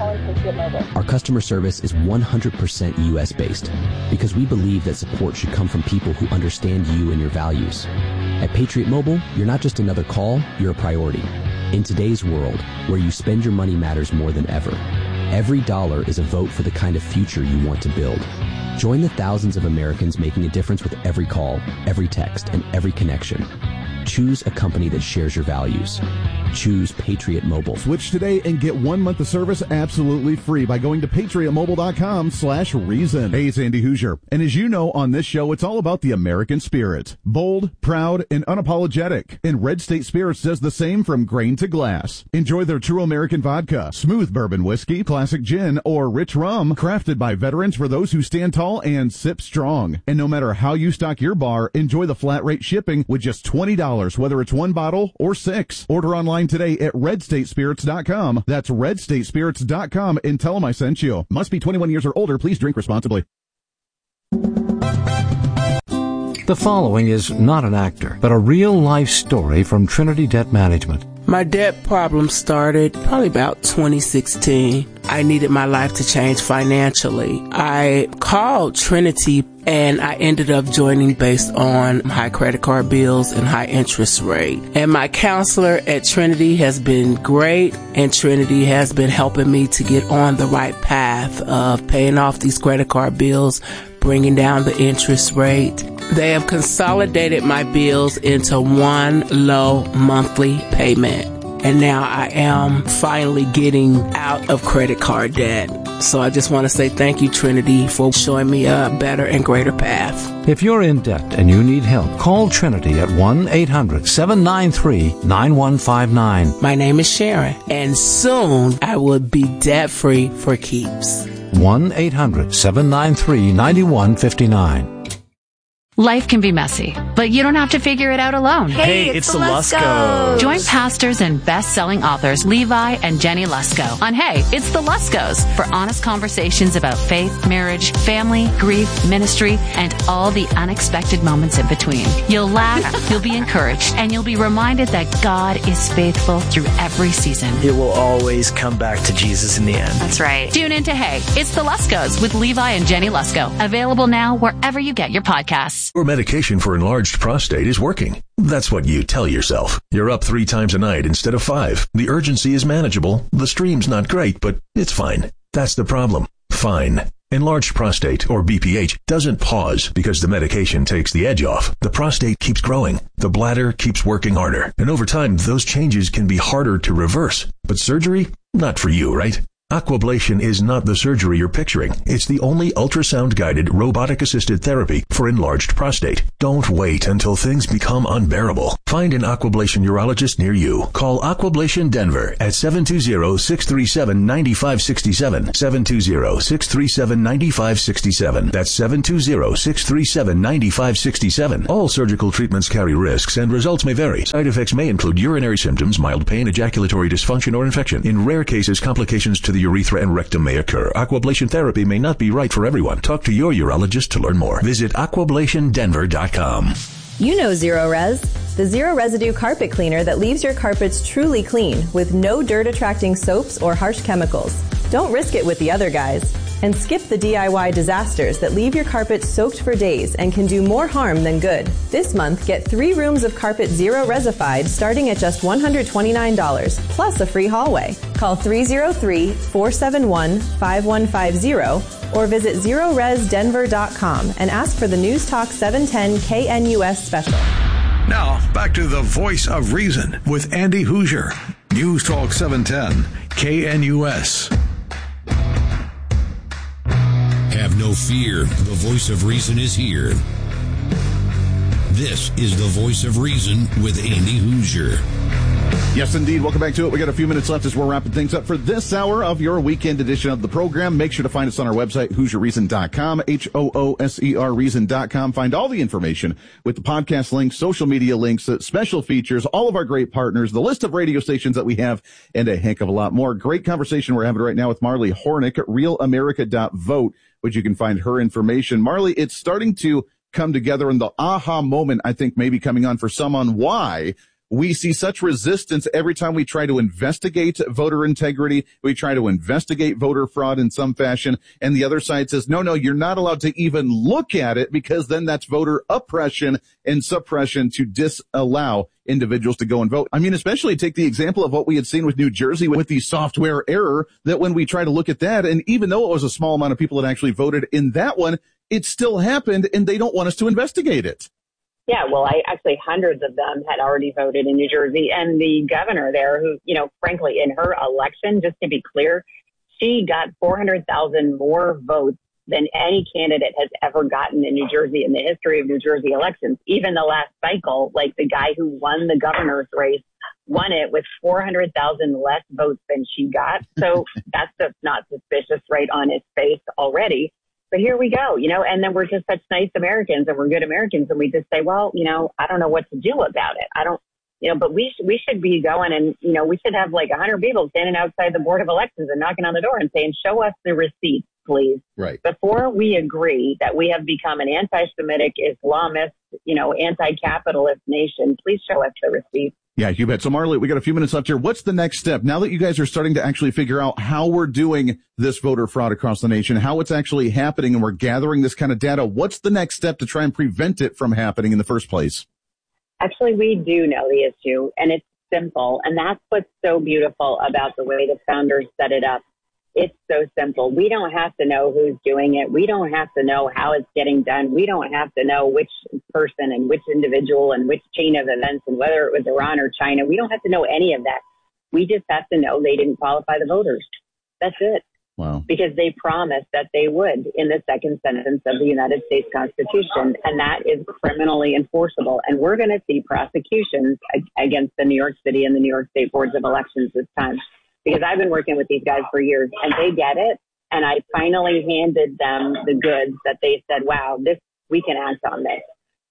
Our customer service is one hundred percent U S based because we believe that support should come from people who understand you and your values. At Patriot Mobile, you're not just another call, you're a priority. In today's world, where you spend your money matters more than ever, every dollar is a vote for the kind of future you want to build. Join the thousands of Americans making a difference with every call, every text, and every connection. Choose a company that shares your values. Choose Patriot Mobile. Switch today and get one month of service absolutely free by going to patriot mobile dot com slash reason. Hey, it's Andy Hoosier. And as you know, on this show, it's all about the American spirit. Bold, proud, and unapologetic. And Red State Spirits does the same from grain to glass. Enjoy their true American vodka, smooth bourbon whiskey, classic gin, or rich rum, crafted by veterans for those who stand tall and sip strong. And no matter how you stock your bar, enjoy the flat rate shipping with just twenty dollars, whether it's one bottle or six. Order online today at red state spirits dot com. That's red state spirits dot com and tell them I sent you. Must be twenty-one years or older. Please drink responsibly. The following is not an actor, but a real-life story from Trinity Debt Management. My debt problem started probably about twenty sixteen. I needed my life to change financially. I called Trinity and I ended up joining based on high credit card bills and high interest rate. And my counselor at Trinity has been great, and Trinity has been helping me to get on the right path of paying off these credit card bills, bringing down the interest rate. They have consolidated my bills into one low monthly payment. And now I am finally getting out of credit card debt. So I just want to say thank you, Trinity, for showing me a better and greater path. If you're in debt and you need help, call Trinity at one eight hundred seven nine three nine one five nine. My name is Sharon, and soon I will be debt-free for keeps. one eight hundred seven nine three nine one five nine. Life can be messy, but you don't have to figure it out alone. Hey, it's, it's the Luskos. Join pastors and best-selling authors Levi and Jenny Lusko on Hey, It's the Luskos for honest conversations about faith, marriage, family, grief, ministry, and all the unexpected moments in between. You'll laugh, you'll be encouraged, and you'll be reminded that God is faithful through every season. It will always come back to Jesus in the end. That's right. Tune in to Hey, It's the Luskos with Levi and Jenny Lusko. Available now wherever you get your podcasts. Your medication for enlarged prostate is working. That's what you tell yourself. You're up three times a night instead of five. The urgency is manageable. The stream's not great, but it's fine. That's the problem. Fine. Enlarged prostate, or B P H, doesn't pause because the medication takes the edge off. The prostate keeps growing. The bladder keeps working harder. And over time, those changes can be harder to reverse. But surgery? Not for you, right? Aquablation is not the surgery you're picturing. It's the only ultrasound-guided, robotic-assisted therapy for enlarged prostate. Don't wait until things become unbearable. Find an Aquablation urologist near you. Call Aquablation Denver at seven two zero, six three seven, nine five six seven, seven two zero, six three seven, nine five six seven. That's seven two zero, six three seven, nine five six seven. All surgical treatments carry risks, and results may vary. Side effects may include urinary symptoms, mild pain, ejaculatory dysfunction, or infection. In rare cases, complications to the urethra and rectum may occur. Aquablation therapy may not be right for everyone. Talk to your urologist to learn more. Visit aquablation denver dot com. You know Zero Res, the zero residue carpet cleaner that leaves your carpets truly clean with no dirt attracting soaps or harsh chemicals. Don't risk it with the other guys. And skip the D I Y disasters that leave your carpet soaked for days and can do more harm than good. This month, get three rooms of carpet Zero Resified starting at just one hundred twenty-nine dollars, plus a free hallway. Call three oh three, four seven one, five one five zero or visit zero res denver dot com and ask for the News Talk seven ten K N U S special. Now, back to the Voice of Reason with Andy Hoosier. News Talk seven ten K N U S. Have no fear. The Voice of Reason is here. This is the Voice of Reason with Andy Hoosier. Yes, indeed. Welcome back to it. We got a few minutes left as we're wrapping things up for this hour of your weekend edition of the program. Make sure to find us on our website, hoosier reason dot com, H O O S E R reason dot com. Find all the information with the podcast links, social media links, special features, all of our great partners, the list of radio stations that we have, and a heck of a lot more. Great conversation we're having right now with Marley Hornick at real america dot vote, which you can find her information. Marley, it's starting to come together, and the aha moment, I think, may be coming on for some on why we see such resistance every time we try to investigate voter integrity, we try to investigate voter fraud in some fashion, and the other side says, no, no, you're not allowed to even look at it because then that's voter oppression and suppression to disallow individuals to go and vote. I mean, especially take the example of what we had seen with New Jersey with the software error, that when we try to look at that, and even though it was a small amount of people that actually voted in that one, it still happened, and they don't want us to investigate it. Yeah, well, I actually hundreds of them had already voted in New Jersey, and the governor there, who, you know, frankly, in her election, just to be clear, she got four hundred thousand more votes than any candidate has ever gotten in New Jersey in the history of New Jersey elections. Even the last cycle, like the guy who won the governor's race won it with four hundred thousand less votes than she got. So that's just not suspicious right on his face already. But here we go, you know, and then we're just such nice Americans and we're good Americans. And we just say, well, you know, I don't know what to do about it. I don't, you know, but we, sh- we should be going and, you know, we should have like a hundred people standing outside the Board of Elections and knocking on the door and saying, show us the receipts, please. Right. Before we agree that we have become an anti-Semitic, Islamist, you know, anti-capitalist nation, please show us the receipts. Yeah, you bet. So, Marley, we got a few minutes left here. What's the next step? Now that you guys are starting to actually figure out how we're doing this voter fraud across the nation, how it's actually happening, and we're gathering this kind of data, what's the next step to try and prevent it from happening in the first place? Actually, we do know the issue, and it's simple. And that's what's so beautiful about the way the founders set it up. It's so simple. We don't have to know who's doing it. We don't have to know how it's getting done. We don't have to know which person and which individual and which chain of events and whether it was Iran or China. We don't have to know any of that. We just have to know they didn't qualify the voters. That's it. Wow. Because they promised that they would in the second sentence of the United States Constitution, and that is criminally enforceable. And we're going to see prosecutions against the New York City and the New York State Boards of Elections this time. Because I've been working with these guys for years, and they get it. And I finally handed them the goods that they said, wow, this, we can act on this.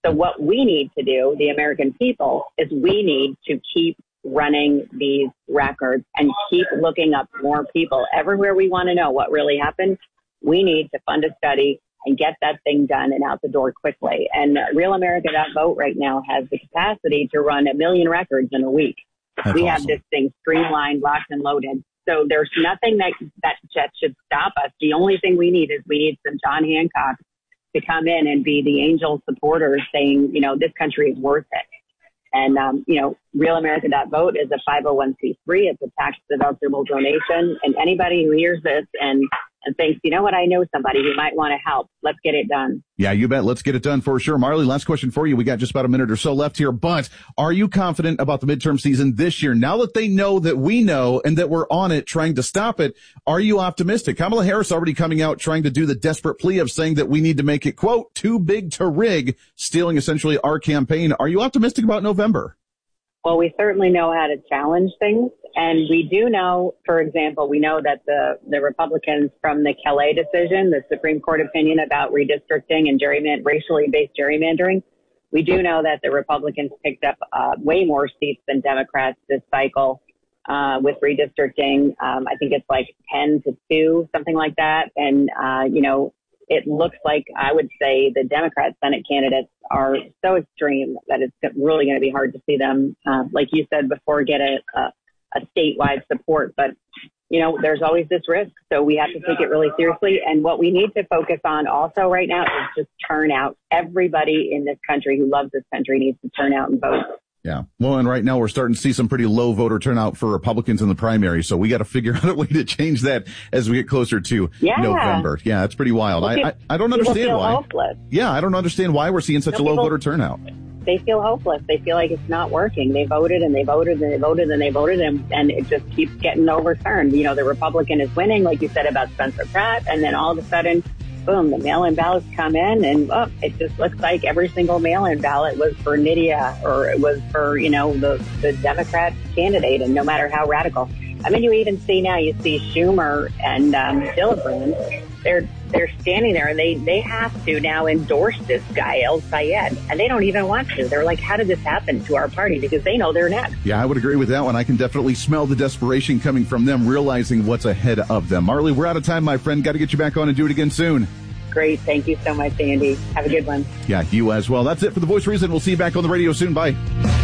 So what we need to do, the American people, is we need to keep running these records and keep looking up more people. Everywhere we want to know what really happened, we need to fund a study and get that thing done and out the door quickly. And Real America dot vote right now has the capacity to run a million records in a week. That's we awesome. have this thing streamlined, locked and loaded. So there's nothing that, that, that should stop us. The only thing we need is we need some John Hancock to come in and be the angel supporters saying, you know, this country is worth it. And, um, you know, Real America dot vote is a five oh one c three. It's a tax deductible donation. And anybody who hears this and, and thinks, you know what, I know somebody who might want to help, let's get it done. Yeah, you bet. Let's get it done for sure. Marley, last question for you. We got just about a minute or so left here, but are you confident about the midterm season this year? Now that they know that we know and that we're on it trying to stop it, are you optimistic? Kamala Harris already coming out trying to do the desperate plea of saying that we need to make it, quote, too big to rig, stealing essentially our campaign. Are you optimistic about November? Well, we certainly know how to challenge things. And we do know, for example, we know that the, the Republicans from the Kelly decision, the Supreme Court opinion about redistricting and gerrymand- racially based gerrymandering, we do know that the Republicans picked up uh, way more seats than Democrats this cycle uh, with redistricting. Um, I think it's like ten to two, something like that. And, uh, you know, it looks like, I would say, the Democrat Senate candidates are so extreme that it's really going to be hard to see them, uh, like you said before, get a, a, a statewide support. But, you know, there's always this risk. So we have to take it really seriously. And what we need to focus on also right now is just turn out. Everybody in this country who loves this country needs to turn out and vote. Yeah. Well, and right now we're starting to see some pretty low voter turnout for Republicans in the primary. So we got to figure out a way to change that as we get closer to yeah. November. Yeah, it's pretty wild. Well, I, I I don't understand feel why. Hopeless. Yeah, I don't understand why we're seeing such no, a low people, voter turnout. They feel hopeless. They feel like it's not working. They voted and they voted and they voted and they voted and, and it just keeps getting overturned. You know, the Republican is winning, like you said about Spencer Pratt, and then all of a sudden, boom, the mail-in ballots come in, and oh, it just looks like every single mail-in ballot was for Nydia, or it was for, you know, the, the Democrat candidate, and no matter how radical. I mean, you even see now, you see Schumer and um, Gillibrand, they're they're standing there, and they, they have to now endorse this guy, El Sayed, and they don't even want to. They're like, how did this happen to our party? Because they know they're next. Yeah, I would agree with that one. I can definitely smell the desperation coming from them, realizing what's ahead of them. Marley, we're out of time, my friend. Got to get you back on and do it again soon. Great. Thank you so much, Andy. Have a good one. Yeah, you as well. That's it for The Voice of Reason. We'll see you back on the radio soon. Bye.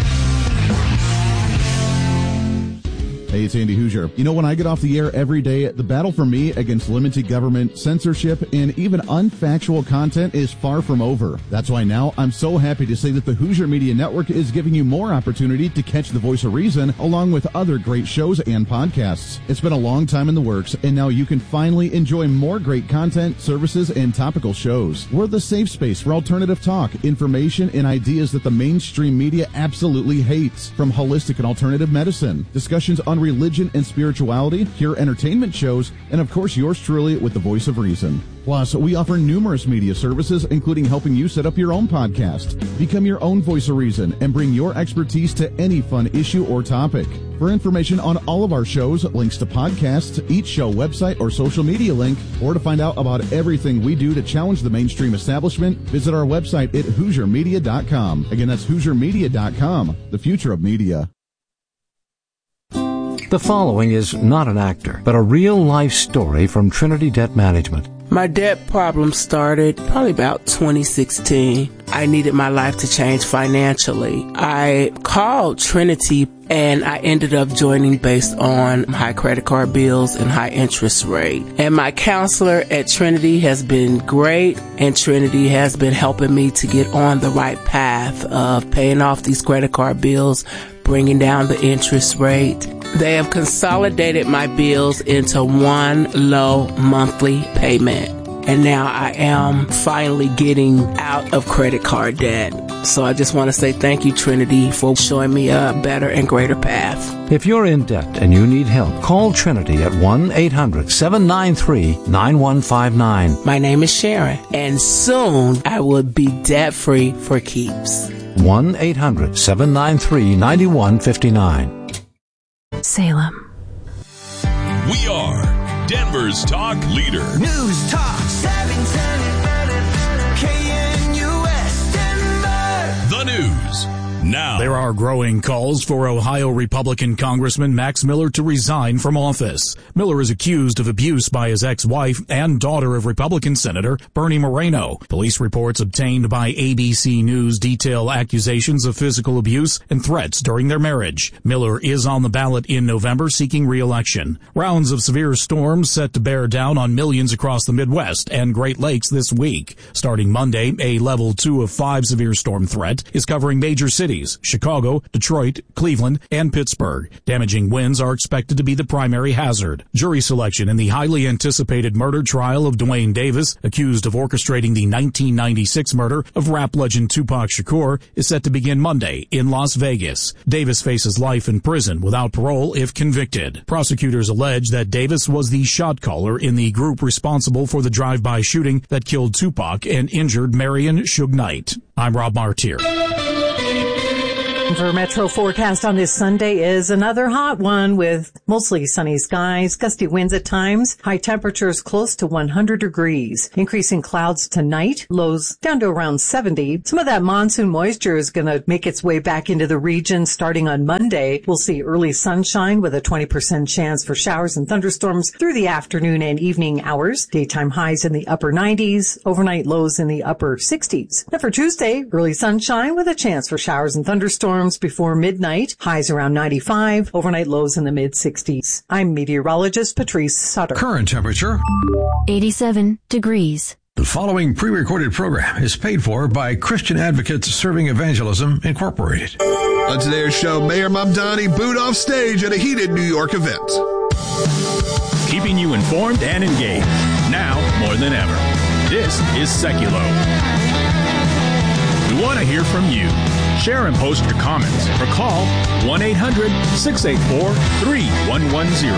Hey, it's Andy Hoosier. You know, when I get off the air every day, the battle for me against limited government, censorship, and even unfactual content is far from over. That's why now I'm so happy to say that the Hoosier Media Network is giving you more opportunity to catch The Voice of Reason along with other great shows and podcasts. It's been a long time in the works, and now you can finally enjoy more great content, services, and topical shows. We're the safe space for alternative talk, information, and ideas that the mainstream media absolutely hates. From holistic and alternative medicine, discussions on religion and spirituality, pure entertainment shows, and of course yours truly with the Voice of Reason. Plus, we offer numerous media services, including helping you set up your own podcast. Become your own Voice of Reason and bring your expertise to any fun issue or topic. For information on all of our shows, links to podcasts, each show website or social media link, or to find out about everything we do to challenge the mainstream establishment, visit our website at hoosier media dot com. Again, that's hoosier media dot com, the future of media. The following is not an actor, but a real-life story from Trinity Debt Management. My debt problem started probably about twenty sixteen. I needed my life to change financially. I called Trinity and I ended up joining based on high credit card bills and high interest rate. And my counselor at Trinity has been great, and Trinity has been helping me to get on the right path of paying off these credit card bills, bringing down the interest rate. They have consolidated my bills into one low monthly payment. And now I am finally getting out of credit card debt. So I just want to say thank you, Trinity, for showing me a better and greater path. If you're in debt and you need help, call Trinity at one eight hundred seven nine three nine one five nine. My name is Sharon, and soon I will be debt-free for keeps. one eight hundred seven nine three nine one five nine. Salem. We are Denver's talk leader. News Talk seven ten K N U S Denver. Now, there are growing calls for Ohio Republican Congressman Max Miller to resign from office. Miller is accused of abuse by his ex-wife and daughter of Republican Senator Bernie Moreno. Police reports obtained by A B C News detail accusations of physical abuse and threats during their marriage. Miller is on the ballot in November seeking re-election. Rounds of severe storms set to bear down on millions across the Midwest and Great Lakes this week. Starting Monday, a level two of five severe storm threat is covering major cities. Chicago, Detroit, Cleveland, and Pittsburgh. Damaging winds are expected to be the primary hazard. Jury selection in the highly anticipated murder trial of Duane Davis, accused of orchestrating the nineteen ninety-six murder of rap legend Tupac Shakur, is set to begin Monday in Las Vegas. Davis faces life in prison without parole if convicted. Prosecutors allege that Davis was the shot caller in the group responsible for the drive-by shooting that killed Tupac and injured Marion Suge Knight. I'm Rob Martier. For Metro forecast on this Sunday is another hot one with mostly sunny skies, gusty winds at times, high temperatures close to one hundred degrees. Increasing clouds tonight, lows down to around seventy. Some of that monsoon moisture is going to make its way back into the region starting on Monday. We'll see early sunshine with a twenty percent chance for showers and thunderstorms through the afternoon and evening hours. Daytime highs in the upper nineties, overnight lows in the upper sixties. Now for Tuesday, early sunshine with a chance for showers and thunderstorms before midnight, highs around ninety-five, overnight lows in the mid-sixties. I'm meteorologist Patrice Sutter. Current temperature eighty-seven degrees. The following pre-recorded program is paid for by Christian Advocates Serving Evangelism, Incorporated. On today's show, Mayor Mamdani booed off stage at a heated New York event. Keeping you informed and engaged, now more than ever. This is Seculo. We want to hear from you. Share and post your comments or call one eight hundred six eight four three one one zero.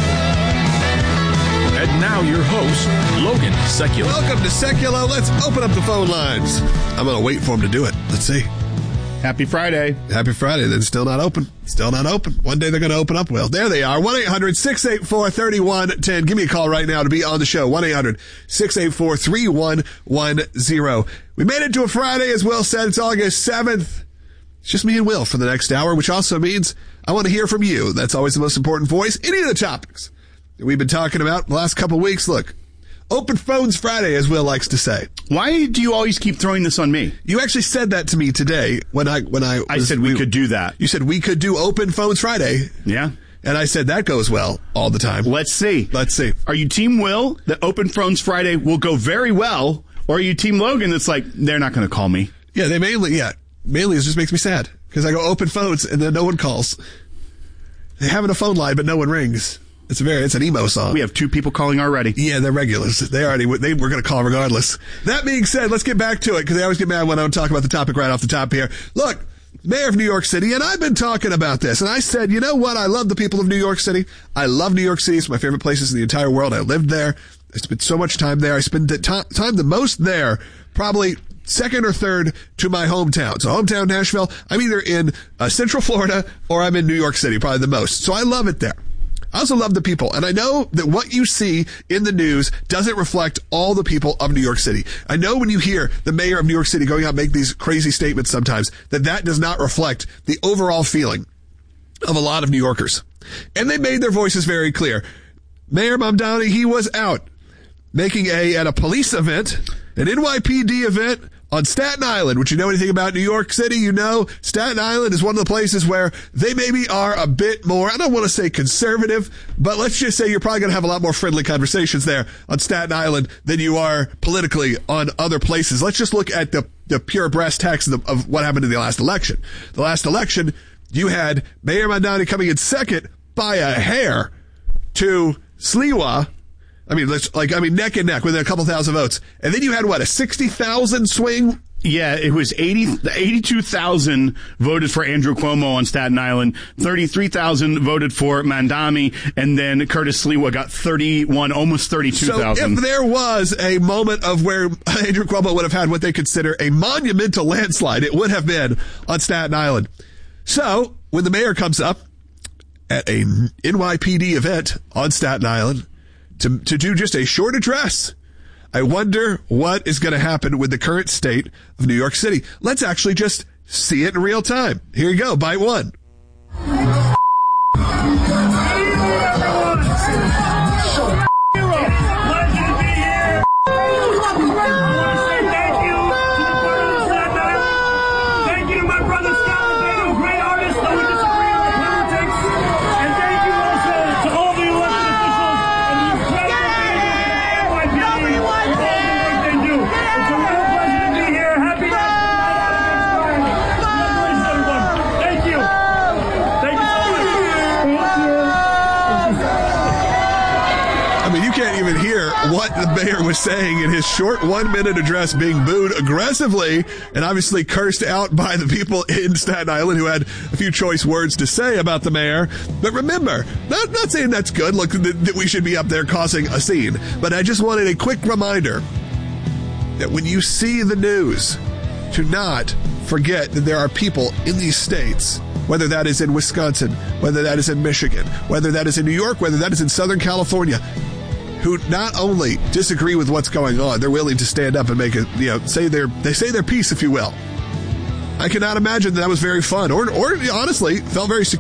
And now your host, Logan Seculo. Welcome to Seculo. Let's open up the phone lines. I'm going to wait for him to do it. Let's see. Happy Friday. Happy Friday. They're still not open. Still not open. One day they're going to open up. Well, there they are. one eight hundred six eight four three one one zero. Give me a call right now to be on the show. one eight hundred six eight four three one one zero. We made it to a Friday, as Will said. It's August seventh. It's just me and Will for the next hour, which also means I want to hear from you. That's always the most important voice. Any of the topics that we've been talking about the last couple of weeks. Look, Open Phones Friday, as Will likes to say. Why do you always keep throwing this on me? You actually said that to me today when I when I was, I said we, we could do that. You said we could do Open Phones Friday. Yeah. And I said that goes well all the time. Let's see. Let's see. Are you Team Will, that Open Phones Friday will go very well, or are you Team Logan that's like, they're not going to call me? Yeah, they mainly, yeah. Mainly it just makes me sad because I go open phones and then no one calls. They have a phone line, but no one rings. It's a very, it's an emo song. We have two people calling already. Yeah, they're regulars. They already, they were going to call regardless. That being said, let's get back to it because they always get mad when I don't talk about the topic right off the top here. Look, Mayor of New York City, and I've been talking about this, and I said, you know what? I love the people of New York City. I love New York City. It's my favorite places in the entire world. I lived there. I spent so much time there. I spent the time, time the most there, probably second or third to my hometown. So hometown Nashville, I'm either in uh, Central Florida or I'm in New York City, probably the most. So I love it there. I also love the people. And I know that what you see in the news doesn't reflect all the people of New York City. I know when you hear the mayor of New York City going out and make these crazy statements sometimes, that that does not reflect the overall feeling of a lot of New Yorkers. And they made their voices very clear. Mayor Mamdani, he was out making a, at a police event, an N Y P D event on Staten Island, which you know anything about New York City, you know Staten Island is one of the places where they maybe are a bit more, I don't want to say conservative, but let's just say you're probably going to have a lot more friendly conversations there on Staten Island than you are politically on other places. Let's just look at the, the pure brass tacks of, the, of what happened in the last election. The last election, you had Mayor Mamdani coming in second by a hair to Sliwa. I mean, let's like, I mean, neck and neck within a couple thousand votes. And then you had what, a sixty thousand swing? Yeah, it was eighty, eighty-two thousand voted for Andrew Cuomo on Staten Island, thirty-three thousand voted for Mamdani, and then Curtis Sliwa got thirty-one, almost thirty-two thousand. So if there was a moment of where Andrew Cuomo would have had what they consider a monumental landslide, it would have been on Staten Island. So when the mayor comes up at a N Y P D event on Staten Island, To, to do just a short address, I wonder what is going to happen with the current state of New York City. Let's actually just see it in real time. Here you go. Bite one. What the mayor was saying in his short one-minute address, being booed aggressively and obviously cursed out by the people in Staten Island who had a few choice words to say about the mayor. But remember, not, not saying that's good, look, that, that we should be up there causing a scene, but I just wanted a quick reminder that when you see the news, to not forget that there are people in these states, whether that is in Wisconsin, whether that is in Michigan, whether that is in New York, whether that is in Southern California, who not only disagree with what's going on, they're willing to stand up and make it, you know, say their, they say their piece, if you will. I cannot imagine that, that was very fun or, or honestly felt very secure.